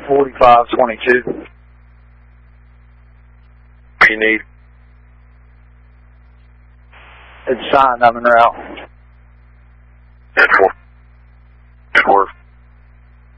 4522. What do you need? It's signed, I'm en route.